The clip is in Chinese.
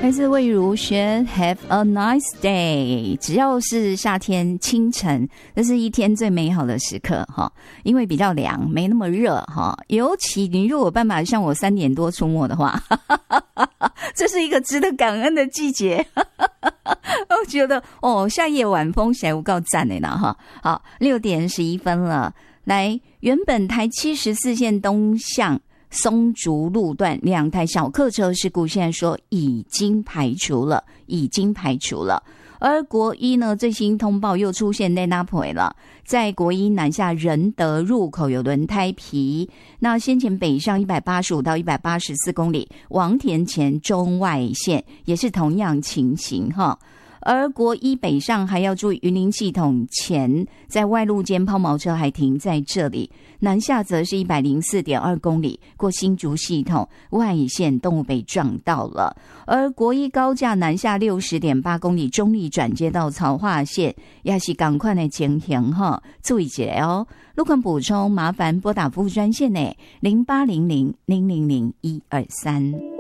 来自魏如萱 Have a nice day， 只要是夏天清晨，这是一天最美好的时刻哈，因为比较凉，没那么热哈。尤其你如果有办法像我3点多出没的话，这是一个值得感恩的季节。我觉得夏夜晚风起来有够赞的啦哈。好，6点11分了，来，原本台74线东向松竹路段2台小客车事故，现在说已经排除了。而国一呢，最新通报又出现内拉腿了，在国一南下仁德入口有轮胎皮，那先前北上185到184公里，王田前中外线也是同样情形哈。而国一北上还要注意云林系统前，在外路间抛锚车还停在这里，南下则是104.2公里过新竹系统外线动物被撞到了。而国一高架南下60.8公里中立转接到曹化线，也是赶快的情形哈，注意一下哦。路况补充麻烦拨打服务专线呢，0800000123。